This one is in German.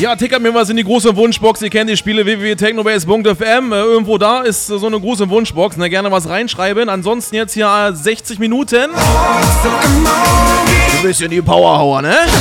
Ja, tickert mir was in die große Wunschbox. Ihr kennt die Spiele www.technobase.fm. Irgendwo da ist so eine große Wunschbox. Ne, gerne was reinschreiben. Ansonsten jetzt hier 60 Minuten. Ein bisschen die Powerhour, ne?